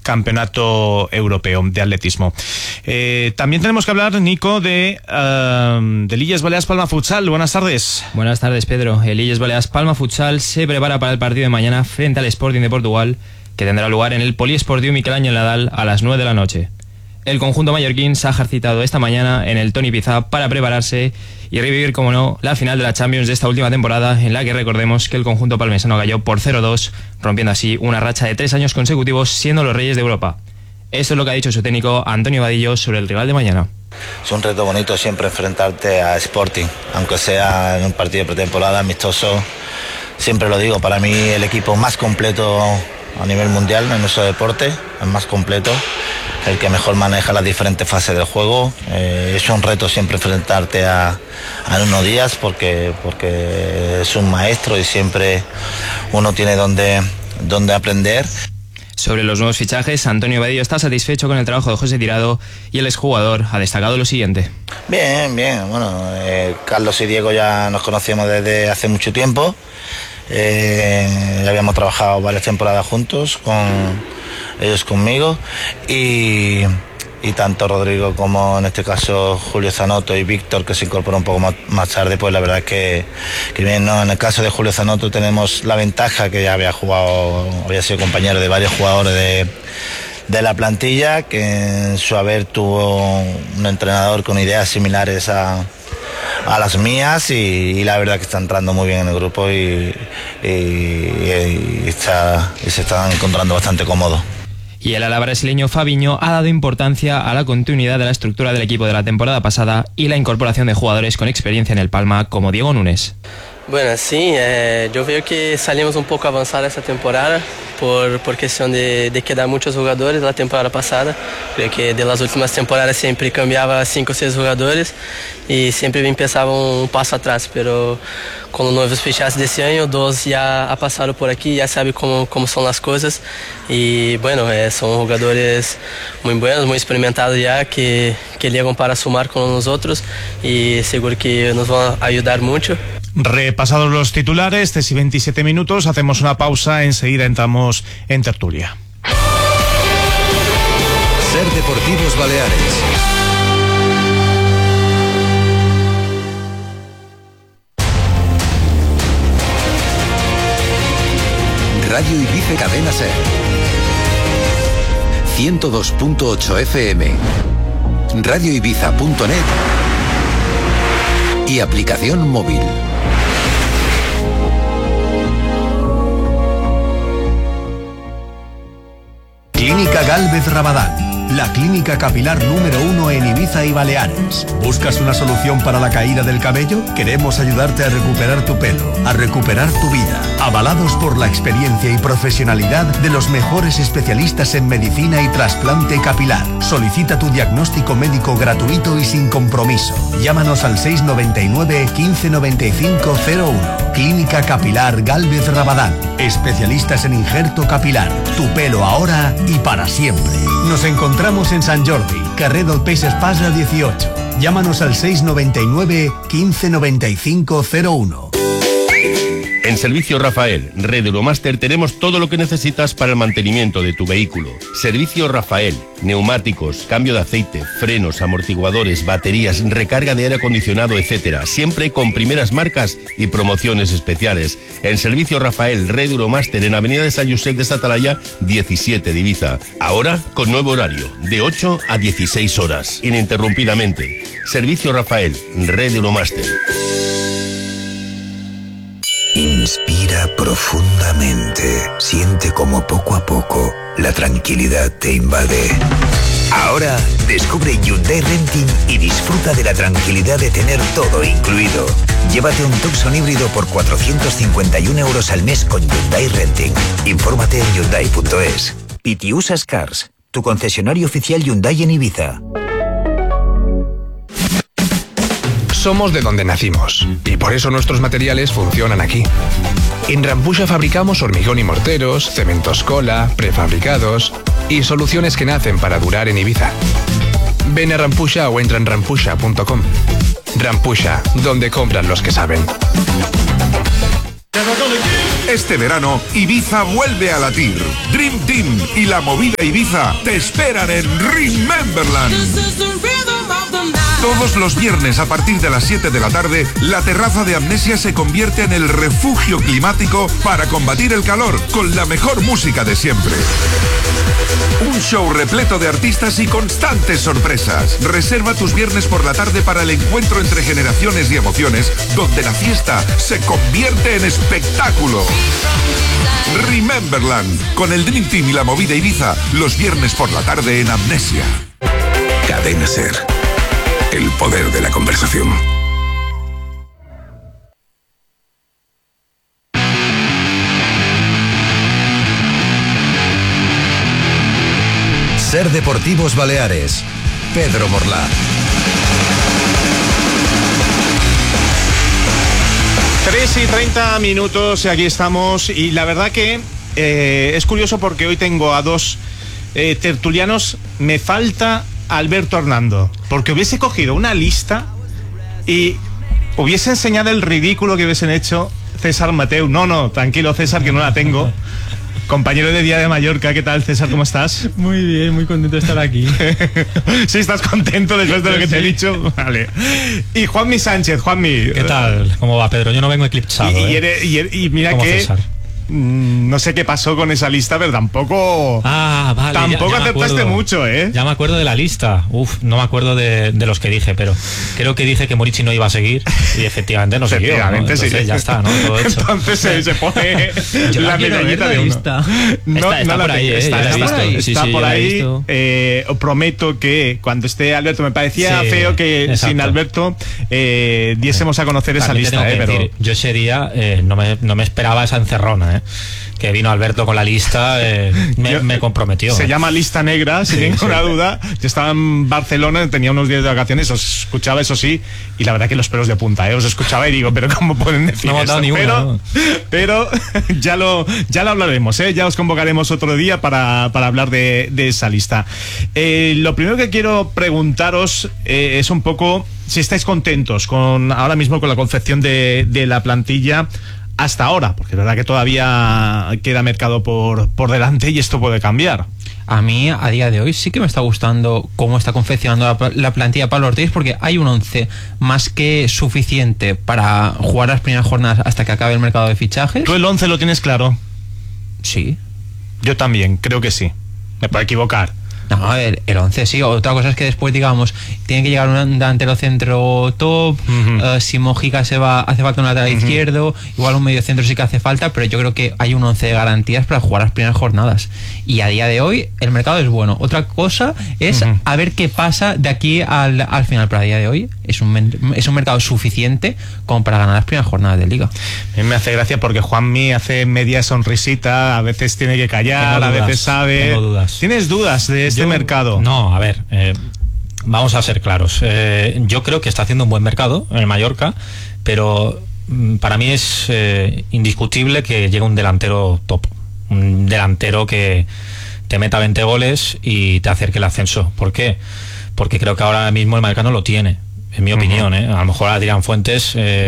campeonato europeo de atletismo. También tenemos que hablar, Nico, de Illes Balears Palma Futsal. Buenas tardes. Buenas tardes, Pedro. El Illes Balears Palma Futsal se prepara para el partido de mañana frente al Sporting de Portugal, que tendrá lugar en el Poliesportiu Miquel Ángel Nadal a las 9 de la noche. El conjunto mallorquín se ha ejercitado esta mañana en el Toni Pizá para prepararse y revivir, como no, la final de la Champions de esta última temporada, en la que recordemos que el conjunto palmesano cayó por 0-2, rompiendo así una racha de 3 años consecutivos siendo los reyes de Europa. Esto es lo que ha dicho su técnico Antonio Vadillo sobre el rival de mañana. Es un reto bonito siempre enfrentarte a Sporting, aunque sea en un partido de pretemporada amistoso. Siempre lo digo, para mí el equipo más completo a nivel mundial en nuestro deporte, el más completo, el que mejor maneja las diferentes fases del juego. Es un reto siempre enfrentarte a Nuno Díaz porque es un maestro y siempre uno tiene donde aprender. Sobre los nuevos fichajes, Antonio Vadillo está satisfecho con el trabajo de José Tirado y el exjugador ha destacado lo siguiente. Bien. Bueno, Carlos y Diego ya nos conocíamos desde hace mucho tiempo. Ya habíamos trabajado varias temporadas juntos, ellos conmigo, y tanto Rodrigo como en este caso Julio Zanotto y Víctor, que se incorporó un poco más tarde, pues la verdad es que bien, ¿no? En el caso de Julio Zanotto tenemos la ventaja que ya había sido compañero de varios jugadores de la plantilla, que en su haber tuvo un entrenador con ideas similares a las mías, y la verdad que está entrando muy bien en el grupo y se está encontrando bastante cómodo. Y el ala brasileño Fabinho ha dado importancia a la continuidad de la estructura del equipo de la temporada pasada y la incorporación de jugadores con experiencia en el Palma, como Diego Nunes. Bueno, sí, yo veo que salimos un poco avanzada esta temporada por cuestión de quedar muchos jugadores la temporada pasada. Creo que de las últimas temporadas siempre cambiaba 5 o 6 jugadores y siempre empezaba un paso atrás, pero con los nuevos fichajes de este año, 2 ya ha pasado por aquí, ya sabe cómo son las cosas, y bueno, son jugadores muy buenos, muy experimentados ya, que llegan para sumar con nosotros y seguro que nos van a ayudar mucho. Repasados los titulares, 3 y 27 minutos, hacemos una pausa, enseguida entramos en tertulia. Ser Deportivos Baleares. Radio Ibiza Cadena Ser. 102.8 FM. radioibiza.net y aplicación móvil. Clínica Gálvez Rabadán, la clínica capilar número 1 en Ibiza y Baleares. ¿Buscas una solución para la caída del cabello? Queremos ayudarte a recuperar tu pelo, a recuperar tu vida. Avalados por la experiencia y profesionalidad de los mejores especialistas en medicina y trasplante capilar. Solicita tu diagnóstico médico gratuito y sin compromiso. Llámanos al 699 15 95 01. Clínica Capilar Gálvez Rabadán. Especialistas en injerto capilar. Tu pelo ahora y para siempre. Nos encontramos en Sant Jordi, carrer del Peix Espasa 18. Llámanos al 699 15 95 01. En Servicio Rafael, Red Euromaster, tenemos todo lo que necesitas para el mantenimiento de tu vehículo. Servicio Rafael, neumáticos, cambio de aceite, frenos, amortiguadores, baterías, recarga de aire acondicionado, etc. Siempre con primeras marcas y promociones especiales. En Servicio Rafael, Red Euromaster, en Avenida de Sant Josep de Satalaya, 17 de Ibiza. Ahora con nuevo horario, de 8 a 16 horas, ininterrumpidamente. Servicio Rafael, Red Euromaster. Inspira profundamente. Siente como poco a poco la tranquilidad te invade. Ahora descubre Hyundai Renting y disfruta de la tranquilidad de tener todo incluido. Llévate un Tucson híbrido por 451 euros al mes con Hyundai Renting. Infórmate en Hyundai.es. Pitiusas Cars, tu concesionario oficial Hyundai en Ibiza. Somos de donde nacimos y por eso nuestros materiales funcionan aquí. En Rampusha fabricamos hormigón y morteros, cementos cola, prefabricados y soluciones que nacen para durar en Ibiza. Ven a Rampusha o entra en rampusha.com. Rampusha, donde compran los que saben. Este verano, Ibiza vuelve a latir. Dream Team y la movida Ibiza te esperan en Rememberland. Todos los viernes a partir de las 7 de la tarde, la terraza de Amnesia se convierte en el refugio climático para combatir el calor con la mejor música de siempre. Un show repleto de artistas y constantes sorpresas. Reserva tus viernes por la tarde para el encuentro entre generaciones y emociones, donde la fiesta se convierte en espectáculo. Rememberland, con el Dream Team y la movida Ibiza, los viernes por la tarde en Amnesia. Cadena Ser. El poder de la conversación. Ser Deportivos Baleares. Pedro Morlá. 3:30 y aquí estamos. Y la verdad que es curioso porque hoy tengo a dos tertulianos. Me falta Alberto Hernando, porque hubiese cogido una lista y hubiese enseñado el ridículo que hubiesen hecho César Mateu. No, tranquilo César, que no la tengo. Compañero de Día de Mallorca, ¿qué tal, César? ¿Cómo estás? Muy bien, muy contento de estar aquí. Sí, ¿estás contento después de lo que te he dicho? Vale. Y Juanmi Sánchez. Juanmi, ¿qué tal? ¿Cómo va, Pedro? Yo no vengo eclipsado. Y mira como que César. No sé qué pasó con esa lista, pero tampoco. Vale. Tampoco ya acertaste mucho, ¿eh? Ya me acuerdo de la lista. No me acuerdo de los que dije, pero creo que dije que Morici no iba a seguir y efectivamente no siguió, ¿no? Entonces sí. Ya está, ¿no? Todo hecho. Entonces se pone la medallita de lista. Está por ahí, está por ahí. Prometo que cuando esté Alberto, me parecía feo que sin Alberto diésemos a conocer esa lista, pero decir, yo ese día no me esperaba esa encerrona, que vino Alberto con la lista, me comprometió. Se llama lista negra, sin ninguna duda. Yo estaba en Barcelona, tenía unos días de vacaciones, os escuchaba, eso sí, y la verdad que los pelos de punta, os escuchaba y digo, pero ¿cómo pueden decir esto? Pero ya lo hablaremos, ya os convocaremos otro día para hablar de esa lista. Lo primero que quiero preguntaros es un poco si estáis contentos ahora mismo con la confección de la plantilla hasta ahora, porque es verdad que todavía queda mercado por delante y esto puede cambiar. A mí, a día de hoy, sí que me está gustando cómo está confeccionando la plantilla Pablo Ortiz, porque hay un 11 más que suficiente para jugar las primeras jornadas hasta que acabe el mercado de fichajes. ¿Tú el 11 lo tienes claro? Sí. Yo también, creo que sí. Me puedo equivocar. No, a ver, el 11 sí. Otra cosa es que después, digamos, tiene que llegar un delantero centro top. Si Mojica se va, hace falta un lateral izquierdo. Igual un medio centro sí que hace falta, pero yo creo que hay un 11 de garantías para jugar las primeras jornadas. Y a día de hoy el mercado es bueno. Otra cosa es a ver qué pasa de aquí al final. Pero a día de hoy es un mercado suficiente como para ganar las primeras jornadas de Liga. A mí me hace gracia porque Juanmi hace media sonrisita, a veces tiene que callar, a veces sabe. Tengo dudas. ¿Tienes dudas de este mercado? No, a ver, vamos a ser claros. Yo creo que está haciendo un buen mercado en el Mallorca, pero para mí es indiscutible que llegue un delantero top, un delantero que te meta 20 goles y te acerque el ascenso. ¿Por qué? Porque creo que ahora mismo el Mallorca no lo tiene, en mi opinión. A lo mejor Adrián Fuentes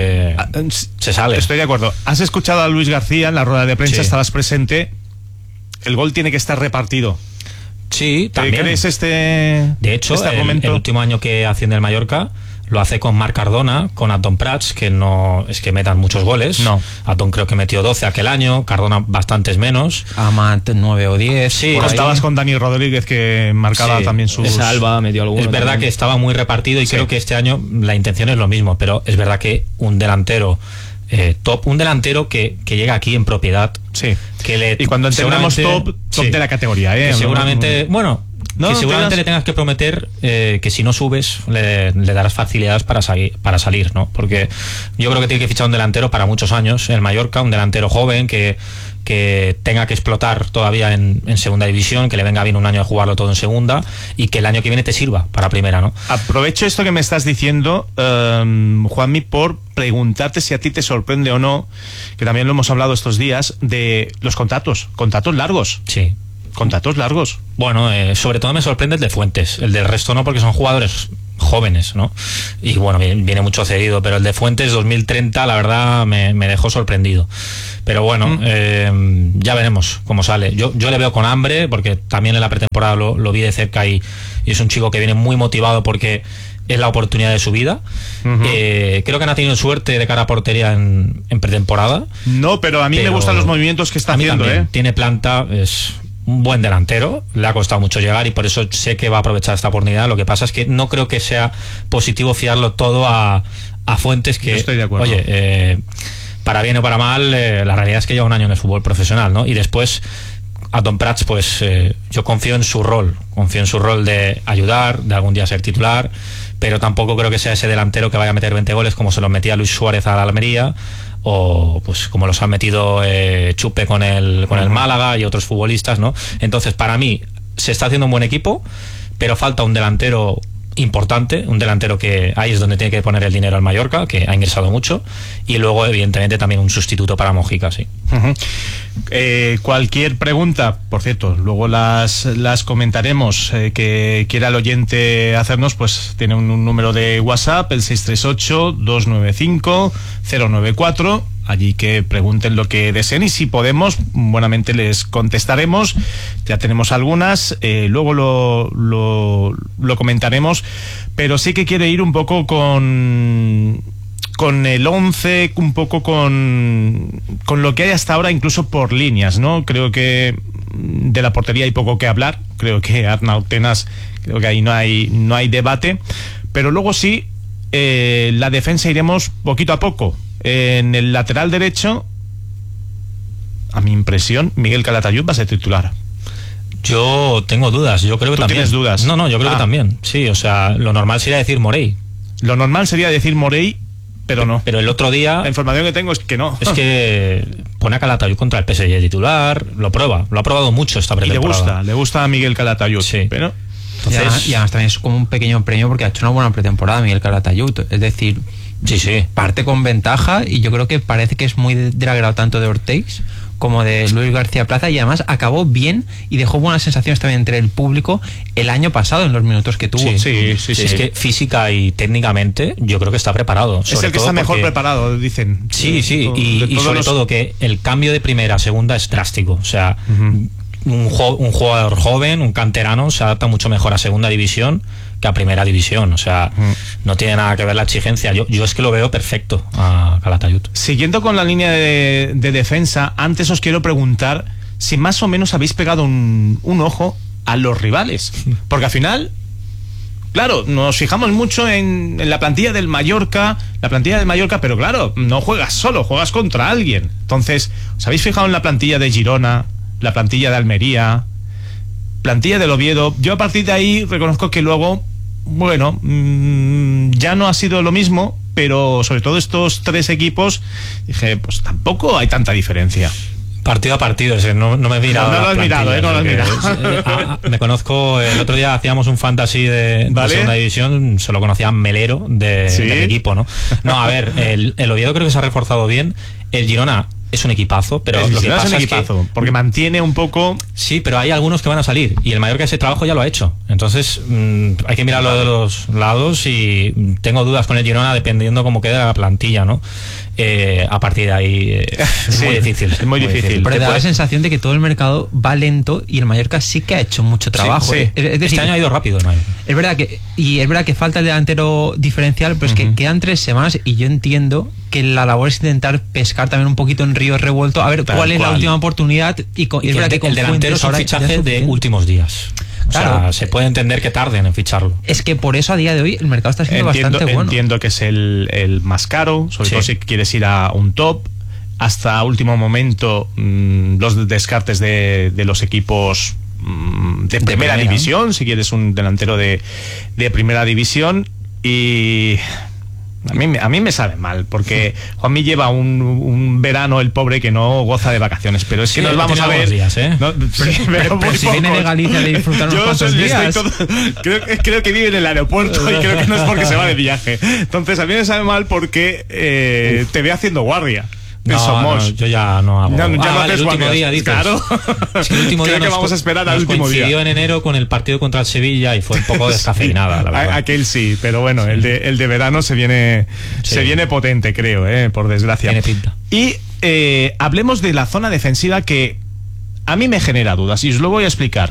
se sale. Estoy de acuerdo. ¿Has escuchado a Luis García en la rueda de prensa? Sí. Estabas presente. El gol tiene que estar repartido. Sí, también. ¿Crees de hecho, el último año que asciende el Mallorca lo hace con Marc Cardona, con Anton Prats, que no es que metan muchos goles. No. Anton creo que metió 12 aquel año, Cardona bastantes menos. Amat 9 o 10. Sí, estabas con Dani Rodríguez, que marcaba también sus... Salva, metió alguno. Es verdad que estaba muy repartido y creo que este año la intención es lo mismo, pero es verdad que un delantero top, un delantero que llega aquí en propiedad. Sí. Y cuando entendamos top de la categoría, que seguramente, seguramente le tengas que prometer que si no subes le darás facilidades para salir, ¿no? Porque yo creo que tiene que fichar un delantero para muchos años el Mallorca, un delantero joven que tenga que explotar todavía en segunda división, que le venga bien un año de jugarlo todo en segunda y que el año que viene te sirva para primera, ¿no? Aprovecho esto que me estás diciendo, Juanmi, por preguntarte si a ti te sorprende o no, que también lo hemos hablado estos días, de los contratos largos. Sí. Contratos largos. Bueno, sobre todo me sorprende el de Fuentes, el del resto no, porque son jugadores jóvenes, ¿no? Y bueno, viene mucho cedido, pero el de Fuentes 2030 la verdad me dejó sorprendido. Pero bueno, ya veremos cómo sale. Yo le veo con hambre, porque también en la pretemporada lo vi de cerca y es un chico que viene muy motivado porque es la oportunidad de su vida. Creo que no ha tenido suerte de cara a portería en pretemporada. No, pero a mí me gustan los movimientos que está haciendo. Tiene planta, es un buen delantero, le ha costado mucho llegar y por eso sé que va a aprovechar esta oportunidad. Lo que pasa es que no creo que sea positivo fiarlo todo a Fuentes, que, estoy de acuerdo. Oye, para bien o para mal, la realidad es que lleva un año en el fútbol profesional, ¿no? Y después a Tom Prats, pues yo confío en su rol de ayudar, de algún día ser titular, pero tampoco creo que sea ese delantero que vaya a meter 20 goles como se los metía Luis Suárez a la Almería, o pues como los han metido Chupe con el Málaga y otros futbolistas, ¿no? Entonces, para mí se está haciendo un buen equipo, pero falta un delantero importante, un delantero que ahí es donde tiene que poner el dinero al Mallorca, que ha ingresado mucho, y luego evidentemente también un sustituto para Mojica, sí. Cualquier pregunta, por cierto, luego las comentaremos, que quiera el oyente hacernos, pues tiene un número de WhatsApp, el 638-295-094, allí que pregunten lo que deseen y si podemos, buenamente les contestaremos. Ya tenemos algunas, luego lo comentaremos, pero sí que quiere ir un poco con el 11, un poco con lo que hay hasta ahora, incluso por líneas, ¿no? Creo que de la portería hay poco que hablar. Creo que Arnau Tenas, creo que ahí no hay debate, pero luego sí, la defensa iremos poquito a poco. En el lateral derecho, a mi impresión, Miguel Calatayud va a ser titular. Yo tengo dudas, yo creo que también. ¿Tienes dudas? No, yo creo que también. Sí, o sea, lo normal sería decir Morey. Lo normal sería decir Morey, pero no. Pero el otro día... La información que tengo es que no. Es que pone a Calatayud contra el PSG titular, lo ha probado mucho esta pretemporada. Y le gusta a Miguel Calatayud, sí. Pero... Entonces, y además también es como un pequeño premio porque ha hecho una buena pretemporada Miguel Calatayud, es decir... Sí. Parte con ventaja y yo creo que parece que es muy del agrado tanto de Orteix como de Luis García Plaza, y además acabó bien y dejó buenas sensaciones también entre el público el año pasado en los minutos que tuvo. Sí. Es que física y técnicamente yo creo que está preparado. Es el que está mejor preparado, dicen. Sí, y sobre todo que el cambio de primera a segunda es drástico. O sea, un jugador joven, un canterano, se adapta mucho mejor a segunda división que a primera división. O sea, no tiene nada que ver la exigencia. Yo es que lo veo perfecto a Calatayud. Siguiendo con la línea de defensa, antes os quiero preguntar si más o menos habéis pegado un ojo a los rivales, porque al final, claro, nos fijamos mucho en la plantilla del Mallorca, pero claro, no juegas solo, juegas contra alguien. Entonces, ¿os habéis fijado en la plantilla de Girona, la plantilla de Almería, plantilla del Oviedo? Yo a partir de ahí reconozco que luego, bueno, ya no ha sido lo mismo, pero sobre todo estos tres equipos, dije, pues tampoco hay tanta diferencia. Partido a partido, no me he mirado. No lo has mirado, me conozco, el otro día hacíamos un fantasy de segunda división, se lo conocía Melero del equipo, ¿no? No, a ver, el Oviedo creo que se ha reforzado bien, el Girona es un equipazo, pero lo que pasa es que porque mantiene un poco. Sí, pero hay algunos que van a salir y el Mallorca ese trabajo ya lo ha hecho. Entonces hay que mirarlo de los lados y tengo dudas con el Girona dependiendo cómo quede la plantilla, ¿no? A partir de ahí es muy difícil. Es muy difícil. Pero da la sensación de que todo el mercado va lento y el Mallorca sí que ha hecho mucho trabajo. Sí. Es decir, este año ha ido rápido, ¿no? Es verdad que falta el delantero diferencial, pero es que quedan 3 semanas y yo entiendo que la labor es intentar pescar también un poquito en río revuelto, a ver cuál es la última oportunidad. Y es verdad que el delantero es un fichaje de últimos días. Claro. O sea, se puede entender que tarden en ficharlo. Es que por eso a día de hoy el mercado está siendo bastante bueno. Entiendo que es el más caro, sobre todo si quieres ir a un top. Hasta último momento, los descartes de los equipos de primera división, si quieres un delantero de primera división. Y a mí me sabe mal, porque Juanmi lleva un verano, el pobre, que no goza de vacaciones, pero es que nos vamos a ver días, ¿eh? pero si viene de Galicia de disfrutar unos cuantos días. Creo que vive en el aeropuerto y creo que no es porque se va de viaje. Entonces a mí me sabe mal porque te ve haciendo guardia. somos. Yo ya no hago. El último día, dices. Claro. Es que el último día que vamos a esperar al último día. Coincidió en enero con el partido contra el Sevilla y fue un poco descafeinada, la verdad. Aquel sí, pero bueno, el de verano se viene potente, creo, por desgracia. Tiene pinta. Y hablemos de la zona defensiva que a mí me genera dudas y os lo voy a explicar.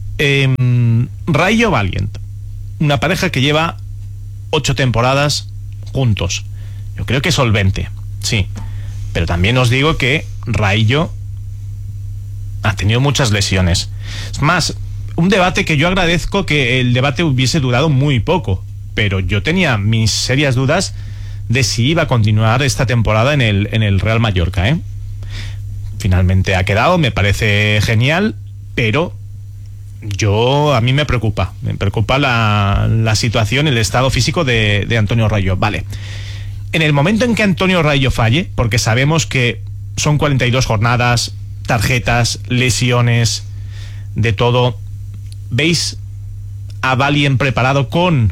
Rayo Valiant, una pareja que lleva 8 temporadas juntos. Yo creo que solvente, sí. Pero también os digo que Rayo ha tenido muchas lesiones. Es más, un debate que yo agradezco que el debate hubiese durado muy poco, pero yo tenía mis serias dudas de si iba a continuar esta temporada en el Real Mallorca, Finalmente ha quedado, me parece genial, pero a mí me preocupa la situación, el estado físico de Antonio Rayo. Vale, en el momento en que Antonio Rayo falle, porque sabemos que son 42 jornadas, tarjetas, lesiones, de todo, ¿veis a Valiant preparado con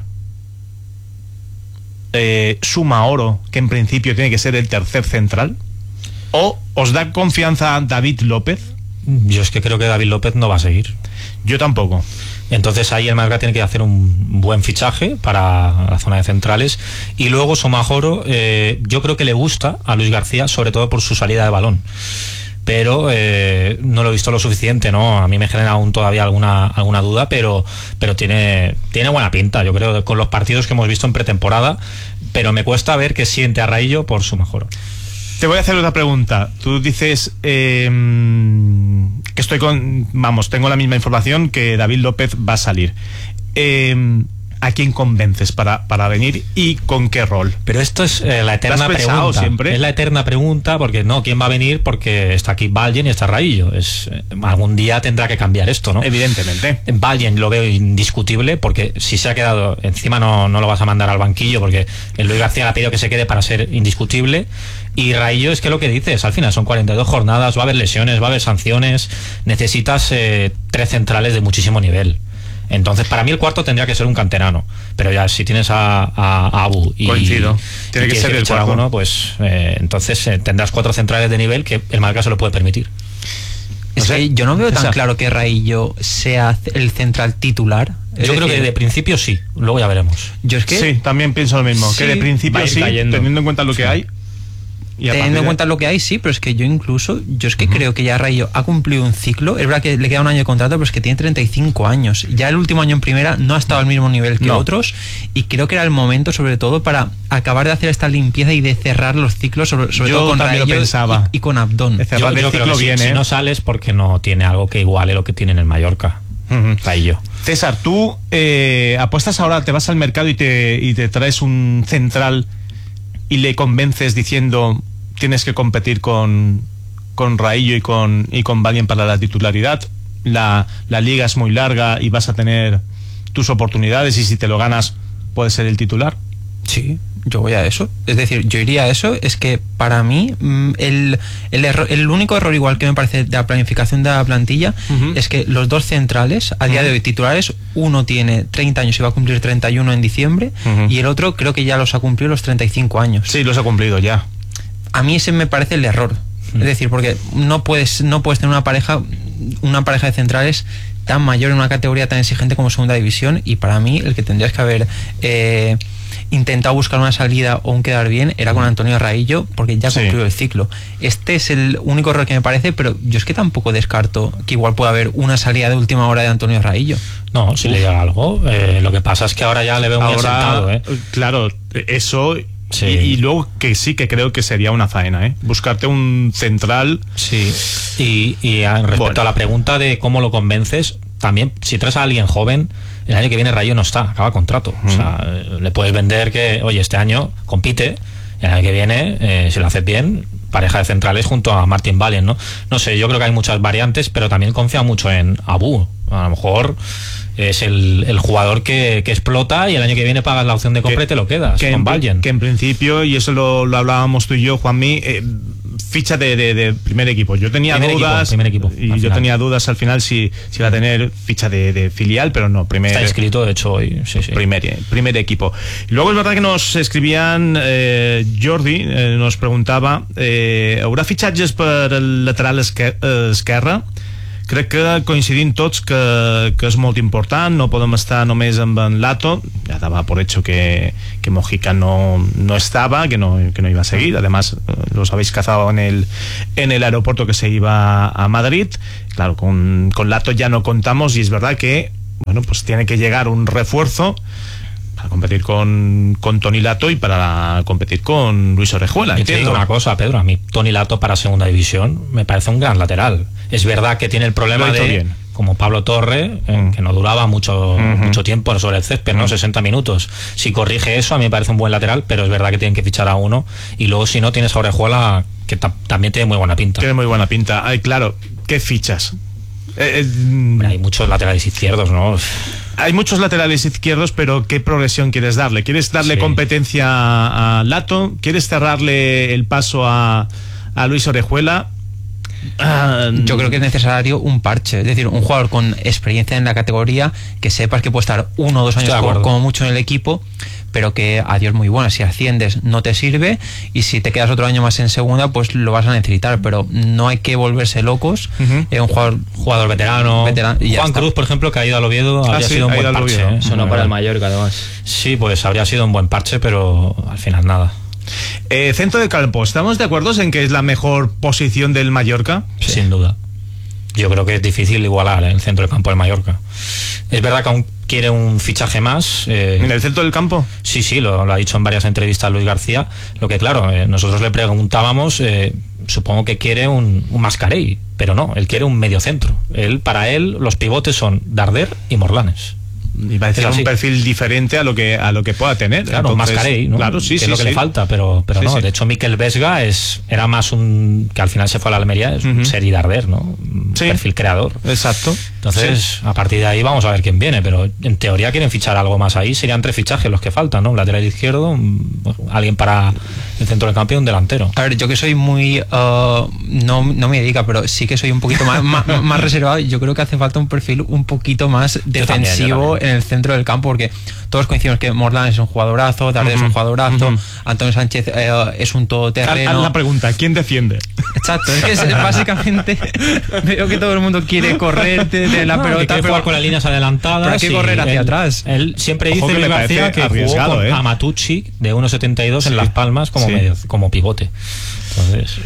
Sumaoro, que en principio tiene que ser el tercer central? ¿O os da confianza David López? Yo es que creo que David López no va a seguir. Yo tampoco. Entonces ahí el Málaga tiene que hacer un buen fichaje para la zona de centrales. Y luego Somajoro, yo creo que le gusta a Luis García, sobre todo por su salida de balón. Pero no lo he visto lo suficiente, ¿no? A mí me genera aún todavía alguna duda, pero tiene buena pinta, yo creo, con los partidos que hemos visto en pretemporada. Pero me cuesta ver que siente a Raillo por Somajoro. Te voy a hacer otra pregunta. Tú dices que tengo la misma información, que David López va a salir. ¿A quién convences para venir y con qué rol? Pero esto es la eterna pregunta. Siempre? Es la eterna pregunta, porque no, ¿quién va a venir? Porque está aquí Valiant y está Raillo. Algún día tendrá que cambiar esto, ¿no? Evidentemente. Valiant lo veo indiscutible, porque si se ha quedado, encima no lo vas a mandar al banquillo, porque el Luis García le ha pedido que se quede para ser indiscutible. Y Raillo, es que lo que dices, al final son 42 jornadas, va a haber lesiones, va a haber sanciones, necesitas 3 centrales de muchísimo nivel. Entonces, para mí el cuarto tendría que ser un canterano, pero ya si tienes a Abu y coincido, tiene que ser el cuarto, uno, pues entonces tendrás 4 centrales de nivel que el Málaga se lo puede permitir. Es que yo no veo tan claro que Raillo sea el central titular. Yo creo que de principio sí, luego ya veremos. Yo es que sí, también pienso lo mismo, que de principio sí, teniendo en cuenta lo que hay. Teniendo en cuenta lo que hay, sí, pero es que yo es que creo que ya Raillo ha cumplido un ciclo. Es verdad que le queda un año de contrato, pero es que tiene 35 años. Ya el último año en primera no ha estado al mismo nivel que otros, y creo que era el momento, sobre todo, para acabar de hacer esta limpieza y de cerrar los ciclos, sobre todo con Raillo y con Abdón. Yo creo que si no sales porque no tiene algo que iguale lo que tiene en el Mallorca. Raillo. César, tú apuestas ahora, te vas al mercado y te traes un central y le convences diciendo tienes que competir con Raillo y con Valiant para la titularidad. La liga es muy larga y vas a tener tus oportunidades, y si te lo ganas puedes ser el titular. Sí, yo voy a eso. Es decir, yo iría a eso. Es que para mí el único error, igual que me parece, de la planificación de la plantilla, es que los 2 centrales a día de hoy titulares, uno tiene 30 años y va a cumplir 31 en diciembre, y el otro creo que ya los ha cumplido los 35 años. Sí, los ha cumplido ya. A mí ese me parece el error. Es decir, porque no puedes tener una pareja de centrales tan mayor en una categoría tan exigente como segunda división, y para mí el que tendrías que haber intentado buscar una salida o un quedar bien era con Antonio Raillo, porque ya concluyó el ciclo. Este es el único error que me parece, pero yo es que tampoco descarto que igual pueda haber una salida de última hora de Antonio Raillo. No, si le llega algo, lo que pasa es que ahora ya le veo muy asentado, Claro, eso. Sí. Y luego que sí que creo que sería una faena, buscarte un central. Sí. Y respecto a la pregunta de cómo lo convences, también si traes a alguien joven, el año que viene Raillo no está, acaba contrato. O sea, le puedes vender que, oye, este año compite, y el año que viene, si lo haces bien, pareja de centrales junto a Martin Valiant, ¿no? No sé, yo creo que hay muchas variantes, pero también confía mucho en Abu. A lo mejor es el jugador que explota, y el año que viene pagas la opción de compra y te lo quedas con Valiant. Que en principio, y eso lo hablábamos tú y yo, Juanmi, ficha de primer equipo. Yo tenía dudas. Primer equipo, y yo tenía dudas al final si iba a tener ficha de filial, pero no. Está inscrito, de hecho, hoy. Sí. Primer equipo. Y luego es verdad que nos escribían, Jordi nos preguntava, haurà fitxatges per el lateral esquerre? Crec que coincidim tots que és molt important, no podem estar només amb en Lato, ya daba por hecho que Mojica no estaba, que no iba a seguir, además los habéis cazado en el aeropuerto que se iba a Madrid. Claro, con Lato ya no contamos y es verdad que bueno, pues tiene que llegar un refuerzo para competir con Toni Lato y para competir con Luis Orejuela. Yo te digo una cosa, Pedro, a mí Toni Lato para segunda división me parece un gran lateral. Es verdad que tiene el problema como Pablo Torre, que no duraba mucho tiempo sobre el césped, ¿no? 60 minutos. Si corrige eso, a mí me parece un buen lateral, pero es verdad que tienen que fichar a uno. Y luego, si no, tienes a Orejuela, que también tiene muy buena pinta. Tiene muy buena pinta. Ay, claro, ¿qué fichas? Hay muchos laterales izquierdos, ¿no? Hay muchos laterales izquierdos, pero ¿qué progresión quieres darle? ¿Quieres darle competencia a Lato? ¿Quieres cerrarle el paso a Luis Orejuela? Yo creo que es necesario un parche, es decir, un jugador con experiencia en la categoría, que sepas que puede estar 1 o 2 años como mucho en el equipo, pero que a Dios muy buena, si asciendes no te sirve, y si te quedas otro año más en segunda pues lo vas a necesitar, pero no hay que volverse locos. Un jugador veterano y Juan Cruz, por ejemplo, que ha ido al Oviedo, habría sido un buen parche, sonó para el Mallorca además. Sí, pues habría sido un buen parche, pero al final nada. Centro de campo, ¿estamos de acuerdo en que es la mejor posición del Mallorca? Sí. Sin duda. Yo creo que es difícil igualar el centro del campo del Mallorca. Es verdad que aún quiere un fichaje más. ¿En el centro del campo? Sí, lo ha dicho en varias entrevistas Luis García. Lo que claro, nosotros le preguntábamos, supongo que quiere un Mascarell, pero no, él quiere un mediocentro. Para él los pivotes son Darder y Morlanes. Y parece que es un perfil diferente a lo que pueda tener. Claro, entonces, Mascarell, ¿no? Claro, sí, que es lo que le falta, pero no. Sí. De hecho, Mikel Vesga era más que al final se fue a la Almería, es un Seri Darder, ¿no? Un perfil creador. Exacto. Entonces, a partir de ahí vamos a ver quién viene, pero en teoría quieren fichar algo más ahí. Serían 3 fichajes los que faltan, ¿no? Un lateral izquierdo, alguien para el centro del campo y un delantero. A ver, yo que soy muy no me dedica, pero sí que soy un poquito más reservado. Yo creo que hace falta un perfil un poquito más defensivo en el centro del campo, porque todos coincidimos que Morlan es un jugadorazo, Darder es un jugadorazo, Antonio Sánchez es un todoterreno. Haz la pregunta, ¿quién defiende? Exacto, es que básicamente veo que todo el mundo quiere correr, tener la pelota, jugar con las líneas adelantadas, pero hay que correr hacia atrás. Él siempre dice, Luis García, que jugó con Amatucci de 1,72 en Las Palmas como pivote. Entonces,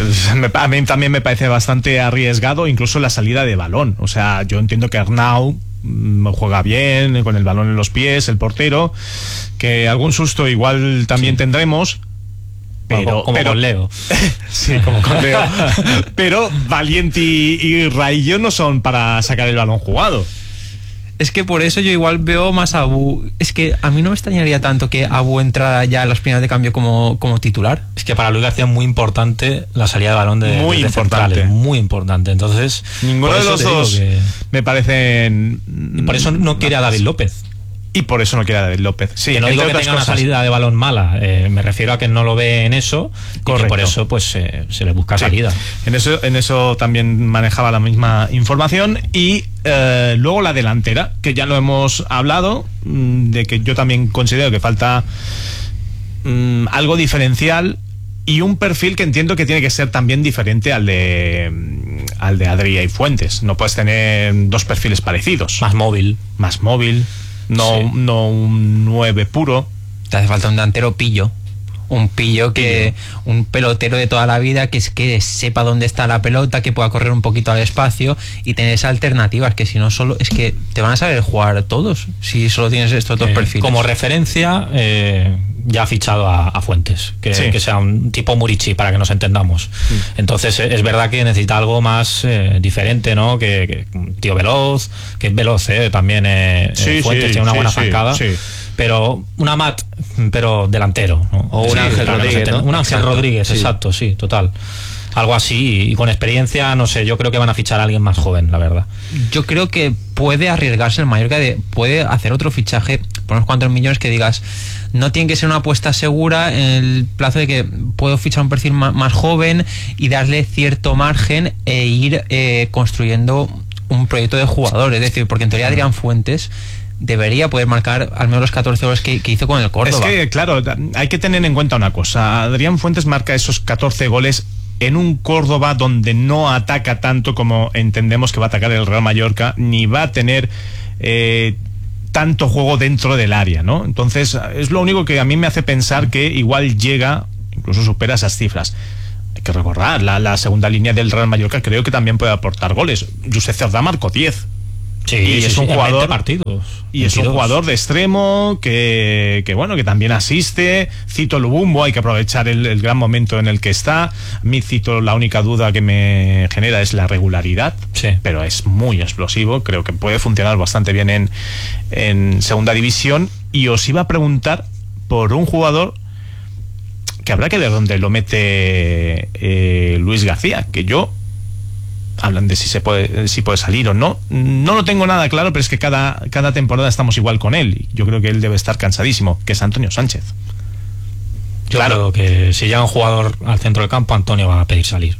a mí también me parece bastante arriesgado, incluso la salida de balón. O sea, yo entiendo que Arnau juega bien, con el balón en los pies, el portero, que algún susto igual también tendremos, pero con Leo. Sí, como con Leo. Pero Valiente y Raillo no son para sacar el balón jugado. Es que por eso yo igual veo más a Abu. Es que a mí no me extrañaría tanto que Abu entrara ya en las primeras de cambio como titular. Es que para Luis García es muy importante la salida de balón de centrales, muy importante. Entonces, ninguno de los dos me parecen. Y por eso no quiere a David López. Y por eso no quiere a David López. Sí, que no digo que tenga una salida de balón mala, me refiero a que no lo ve en eso. Correcto. Y que por eso pues se le busca salida. En eso también manejaba la misma información. Y luego la delantera, que ya lo hemos hablado, de que yo también considero que falta algo diferencial y un perfil que entiendo que tiene que ser también diferente al de Adrià y Fuentes. No puedes tener 2 perfiles parecidos. Más móvil. No un 9 puro. Te hace falta un delantero pillo. Un un pelotero de toda la vida que sepa dónde está la pelota, que pueda correr un poquito al espacio y tener esas alternativas, que si no solo es que te van a saber jugar todos si solo tienes estos 2 perfiles. Como referencia ya ha fichado a Fuentes, que sea un tipo Murici, para que nos entendamos. Entonces es verdad que necesita algo más diferente, ¿no? Que un tío veloz, que es veloz también. Fuentes tiene una buena zancada. Pero un Amat, pero delantero, ¿no? O un Ángel Rodríguez, ¿no? Un Ángel Rodríguez, exacto, sí, total. Algo así, y con experiencia, no sé, yo creo que van a fichar a alguien más joven, la verdad. Yo creo que puede arriesgarse el Mallorca, puede hacer otro fichaje por unos cuantos millones, que digas, no tiene que ser una apuesta segura en el plazo de que puedo fichar un perfil más joven y darle cierto margen e ir construyendo un proyecto de jugador. Es decir, porque en teoría Adrián Fuentes debería poder marcar al menos los 14 goles que hizo con el Córdoba. Es que, claro, hay que tener en cuenta una cosa. Adrián Fuentes marca esos 14 goles en un Córdoba donde no ataca tanto como entendemos que va a atacar el Real Mallorca, ni va a tener tanto juego dentro del área, ¿no? Entonces, es lo único que a mí me hace pensar que igual llega, incluso supera esas cifras. Hay que recordar, la segunda línea del Real Mallorca creo que también puede aportar goles. Josep Cerdá marcó 10. Sí, y es un jugador partidos. Y es un jugador de extremo que bueno, que también asiste. Cito Lubumbo, hay que aprovechar el gran momento en el que está. A mí Cito, la única duda que me genera es la regularidad, sí, pero es muy explosivo, creo que puede funcionar bastante bien en segunda división. Y os iba a preguntar por un jugador que habrá que ver dónde lo mete Luis García, que yo, hablan de si puede salir o no. No lo tengo nada claro, pero es que cada temporada estamos igual con él. Yo creo que él debe estar cansadísimo, que es Antonio Sánchez. Yo creo que si llega un jugador al centro del campo, Antonio va a pedir salir.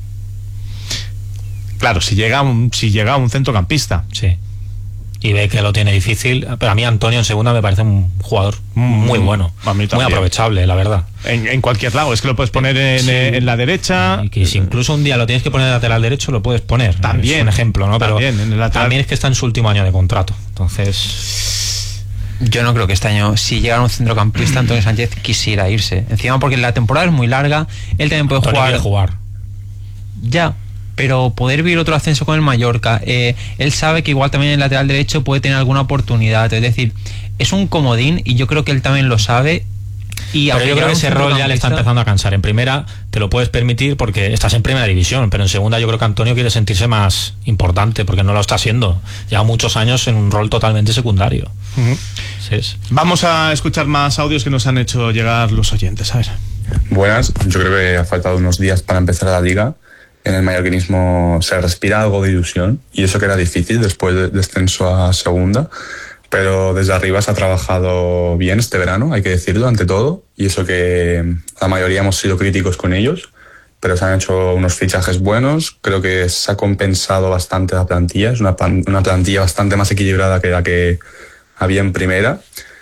Claro, si llega un centrocampista. Sí. Y ve que lo tiene difícil. Pero a mí Antonio en segunda me parece un jugador muy bueno, muy aprovechable, la verdad. En cualquier lado, es que lo puedes poner en la derecha. Y que si incluso un día lo tienes que poner de lateral derecho, lo puedes poner. También. Es un ejemplo, ¿no? Pero también, en el lateral. También es que está en su último año de contrato. Entonces, yo no creo que este año, si llegara un centrocampista, Antonio Sánchez quisiera irse. Encima porque la temporada es muy larga, él también puede jugar. Ya, pero poder vivir otro ascenso con el Mallorca, él sabe que igual también en el lateral derecho puede tener alguna oportunidad, es decir, es un comodín y yo creo que él también lo sabe. Pero yo creo que ese rol ya le está empezando a cansar. En primera te lo puedes permitir porque estás en primera división, pero en segunda yo creo que Antonio quiere sentirse más importante porque no lo está haciendo. Lleva muchos años en un rol totalmente secundario. Sí. Vamos a escuchar más audios que nos han hecho llegar los oyentes. A ver. Buenas, yo creo que ha faltado unos días para empezar la liga. En el mallorquinismo se respira algo de ilusión y eso que era difícil después del descenso a segunda, pero desde arriba se ha trabajado bien este verano, hay que decirlo, ante todo, y eso que la mayoría hemos sido críticos con ellos, pero se han hecho unos fichajes buenos, creo que se ha compensado bastante la plantilla, es una plantilla bastante más equilibrada que la que había en primera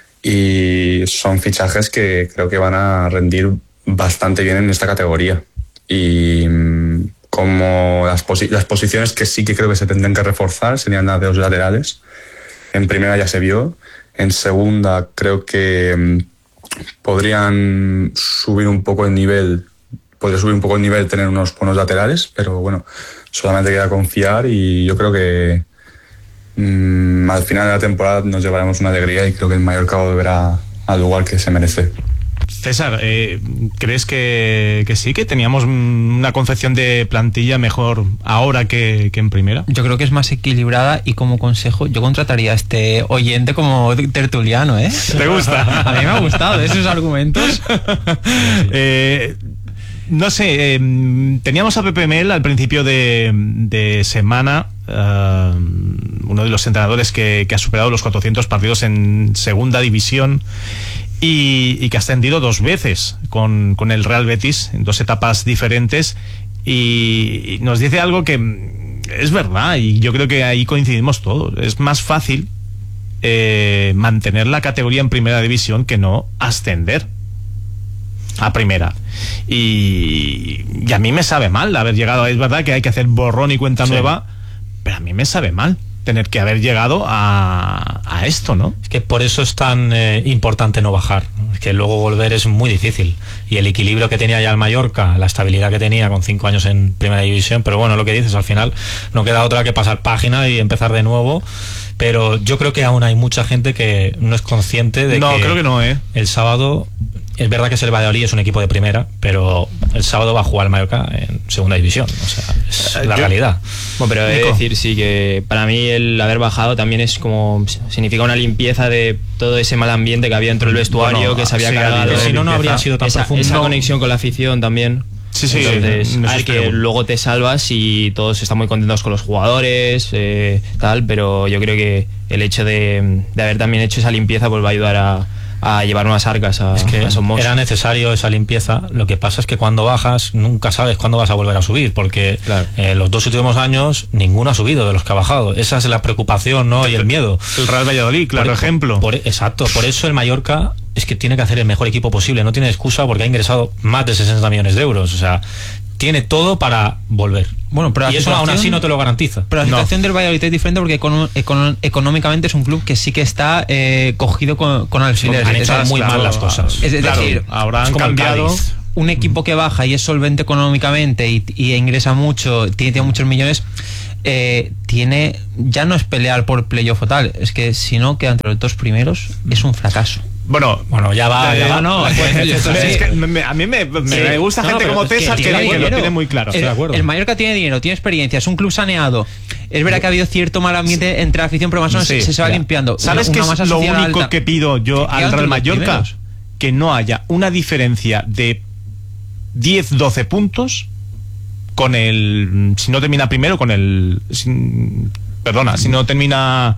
y son fichajes que creo que van a rendir bastante bien en esta categoría. Y como las posiciones que sí que creo que se tendrán que reforzar serían las de los laterales. En primera ya se vio. En segunda creo que podrían subir un poco el nivel. Podría subir un poco el nivel tener unos buenos laterales, pero bueno, solamente queda confiar y yo creo que al final de la temporada nos llevaremos una alegría y creo que el Mallorca volverá al lugar que se merece. César, ¿crees que sí, que teníamos una concepción de plantilla mejor ahora que en primera? Yo creo que es más equilibrada y como consejo yo contrataría a este oyente como tertuliano, ¿eh? ¿Te gusta? A mí me ha gustado esos argumentos. No sé, teníamos a Pepe Mel al principio de semana, uno de los entrenadores que ha superado los 400 partidos en segunda división. Y que ha ascendido 2 veces con el Real Betis en 2 etapas diferentes y nos dice algo que es verdad y yo creo que ahí coincidimos todos. Es más fácil mantener la categoría en primera división que no ascender a primera y a mí me sabe mal haber llegado. Es verdad que hay que hacer borrón y cuenta nueva, pero a mí me sabe mal tener que haber llegado a esto, ¿no? Es que por eso es tan importante no bajar. Es que luego volver es muy difícil. Y el equilibrio que tenía ya el Mallorca, la estabilidad que tenía con 5 años en primera división, pero bueno, lo que dices, al final no queda otra que pasar página y empezar de nuevo. Pero yo creo que aún hay mucha gente que no es consciente de que... creo que no, el sábado... Es verdad que el Valladolid es un equipo de primera, pero el sábado va a jugar el Mallorca en segunda división. O sea, es la realidad. Bueno, pero he de decir, sí, que para mí el haber bajado también es como... significa una limpieza de todo ese mal ambiente que había dentro del vestuario, que se había cargado. Si no habría sido tan profundo. Esa conexión con la afición también. Sí, entonces, a ver, que luego te salvas y todos están muy contentos con los jugadores, tal, pero yo creo que el hecho de haber también hecho esa limpieza pues va a ayudar a llevar unas arcas a Somos. Era necesario esa limpieza. Lo que pasa es que cuando bajas nunca sabes cuándo vas a volver a subir, porque los 2 últimos años ninguno ha subido de los que ha bajado. Esa es la preocupación, ¿no? Y el miedo. El Real Valladolid, claro, ejemplo. Exacto, por eso el Mallorca es que tiene que hacer el mejor equipo posible, no tiene excusa porque ha ingresado más de 60 millones de euros, o sea, tiene todo para volver. Bueno, pero y eso aún así no te lo garantiza. Pero la situación del Valladolid es diferente porque económicamente es un club que sí que está cogido con alfileres. Han hecho muy mal las cosas. Es decir, ahora han cambiado. Un equipo que baja y es solvente económicamente y ingresa mucho, tiene muchos millones, ya no es pelear por playoff o tal, es que si no queda entre los 2 primeros es un fracaso. Bueno, ya va, no. Es que a mí me gusta gente como César que lo tiene muy claro. Estoy de acuerdo. El Mallorca tiene dinero, tiene experiencia, es un club saneado. Es verdad que ha habido cierto mal ambiente entre la afición, pero más o menos se va limpiando. ¿Sabes qué es lo único que pido yo al Real Mallorca? Que no haya una diferencia de 10-12 puntos con el... Si no termina primero, con el... si no termina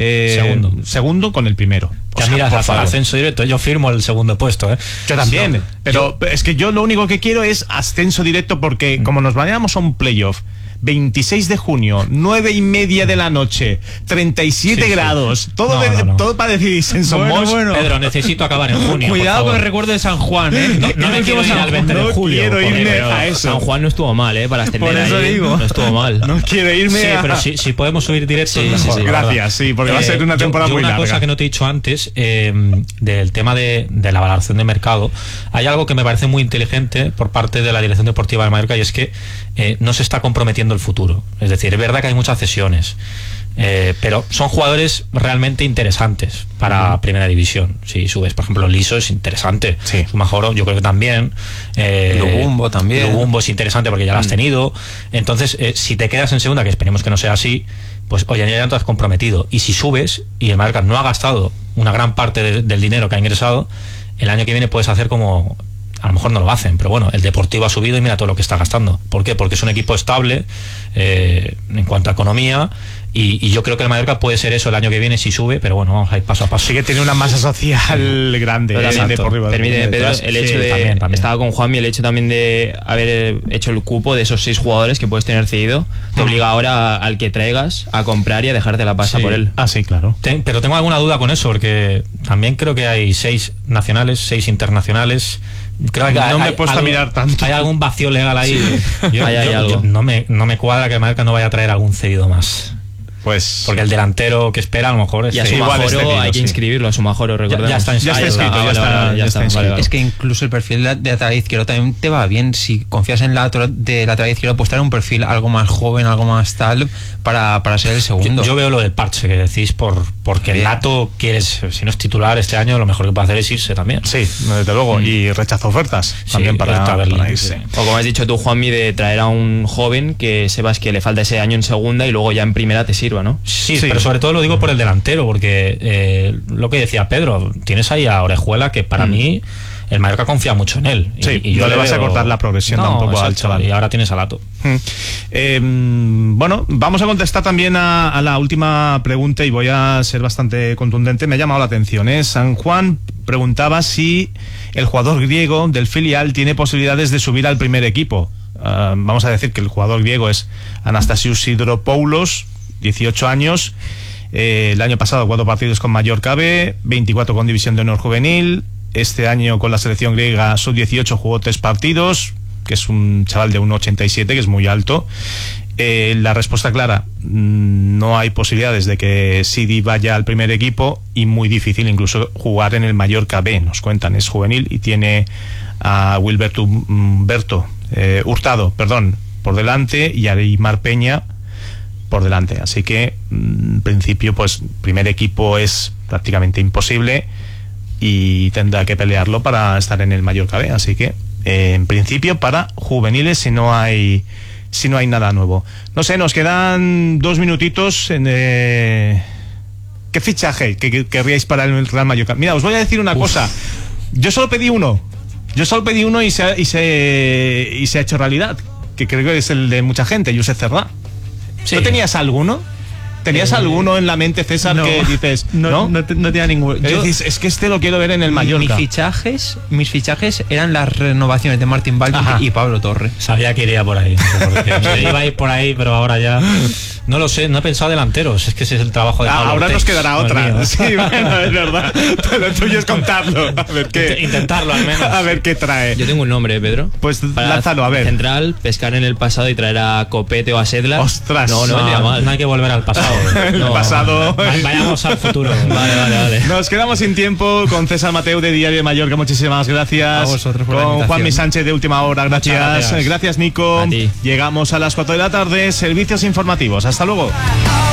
segundo con el primero. O sea, miras al ascenso directo, yo firmo el segundo puesto, ¿eh? Yo también, pero es que yo lo único que quiero es ascenso directo, porque como nos vayamos a un playoff 26 de junio, 9:30 de la noche, 37 grados, todo para decidir en Somos. Pedro, necesito acabar en junio. Cuidado con el recuerdo de San Juan, ¿eh? No me quiero ir al 20 de julio. Quiero irme a eso. San Juan no estuvo mal, para ascender. Por eso digo. No estuvo mal. No quiero irme pero si podemos subir directo. Sí, gracias, sí, porque va a ser una temporada muy larga. Una cosa que no te he dicho antes, del tema de la valoración de mercado, hay algo que me parece muy inteligente por parte de la Dirección Deportiva de Mallorca, y es que no se está comprometiendo el futuro. Es decir, es verdad que hay muchas cesiones, pero son jugadores realmente interesantes para Primera División. Si subes, por ejemplo, Liso es interesante, Sumajoro yo creo que también, Lubumbo también. Lubumbo es interesante porque ya lo has tenido. Entonces, si te quedas en segunda, que esperemos que no sea así, pues oye, ya te has comprometido. Y si subes y el Mallorca no ha gastado una gran parte del dinero que ha ingresado, el año que viene puedes hacer como... A lo mejor no lo hacen, pero bueno, el Deportivo ha subido y mira todo lo que está gastando. ¿Por qué? Porque es un equipo estable en cuanto a economía, y yo creo que el Mallorca puede ser eso el año que viene si sube, pero bueno, vamos a ir paso a paso. Sí que tiene una masa social grande. Permíteme, Pedro, el hecho de... También. Estaba con Juanmi, el hecho también de haber hecho el cupo de esos 6 jugadores que puedes tener cedido, te obliga ahora al que traigas a comprar y a dejarte la pasta por él. Ah, sí, claro. Pero tengo alguna duda con eso, porque también creo que hay 6 nacionales, 6 internacionales. Creo que no me he puesto a mirar tanto. Hay algún vacío legal ahí. Yo no me cuadra que el Mallorca no vaya a traer algún cedido más. Pues porque el delantero que espera a lo mejor es... Y a Sumajoro hay que inscribirlo, a Sumajoro, recordemos. Ya está inscrito. Es que incluso el perfil de lateral izquierdo también te va bien. Si confías en la de lateral izquierdo, pues traer un perfil algo más joven, algo más tal, para ser el segundo. Yo veo lo del parche que decís, porque el Lato quieres, si no es titular este año, lo mejor que puede hacer es irse también. Sí, desde luego. Y rechaza ofertas también para irse. O como has dicho tú, Juanmi, de traer a un joven que sepas que le falta ese año en segunda y luego ya en primera te sirva, ¿no? Sí, pero sobre todo lo digo por el delantero, porque lo que decía Pedro, tienes ahí a Orejuela, que para mí el Mallorca confía mucho en él. Sí, y yo le vas a cortar la progresión tampoco al chaval. Y ahora tienes a Lato. Bueno, vamos a contestar también a la última pregunta, y voy a ser bastante contundente. Me ha llamado la atención. San Juan preguntaba si el jugador griego del filial tiene posibilidades de subir al primer equipo. Vamos a decir que el jugador griego es Anastasios Sidropoulos, 18 años, el año pasado 4 partidos con Mallorca B, 24 con División de Honor Juvenil. Este año con la selección griega sub-18 jugó 3 partidos, que es un chaval de 1,87, que es muy alto. La respuesta clara, no hay posibilidades de que Sidi vaya al primer equipo, y muy difícil incluso jugar en el Mallorca B, nos cuentan. Es juvenil y tiene a Wilberto Hurtado por delante, y a Aymar Peña por delante, así que en principio pues primer equipo es prácticamente imposible y tendrá que pelearlo para estar en el Mallorca B, así que en principio para juveniles, si no hay nada nuevo. No sé, nos quedan 2 minutitos. ¿Qué fichaje que querríais para el Real Mallorca? Mira, os voy a decir una cosa, yo solo pedí uno, Yo solo pedí uno y se ha hecho realidad, que creo que es el de mucha gente, Josep Cerdá. Sí. ¿No tenías alguno? ¿Tenías alguno en la mente, César, que dices, no tenía ninguno? Es que este lo quiero ver en el Mallorca. Mis fichajes eran las renovaciones de Martín Valls y Pablo Torre. Sabía que iría por ahí. Iba a ir por ahí, pero ahora ya... No lo sé, no he pensado delanteros. Es que ese es el trabajo de Pablo ahora Ortex, nos quedará otra. Sí, bueno, es verdad. Pero lo tuyo es contarlo. A ver qué... Intentarlo, al menos. A ver qué trae. Yo tengo un nombre, Pedro. Pues lánzalo, a ver. Central, pescar en el pasado y traer a Copete o a Sedlar. ¡Ostras! No vendría mal. No hay que volver al pasado. El pasado. Vayamos al futuro. Vale. Nos quedamos sin tiempo con César Mateu de Diario de Mallorca. Muchísimas gracias. A vosotros por la con invitación. Juanmi Sánchez de Última Hora. Gracias, Nico. A ti. Llegamos a las 4 de la tarde. Servicios informativos. Hasta luego.